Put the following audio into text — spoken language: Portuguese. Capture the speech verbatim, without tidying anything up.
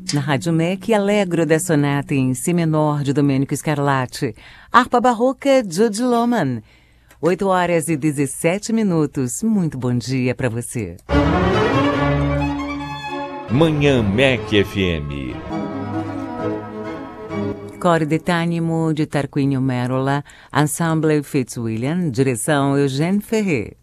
Na Rádio M E C, Allegro da sonata em Si menor de Domenico Scarlatti, harpa barroca Jude Loman. oito horas e dezessete minutos. Muito bom dia para você. Manhã M E C F M. Coro de Tânimo de Tarquínio Merola, Ensemble Fitzwilliam, direção Eugênio Ferrer.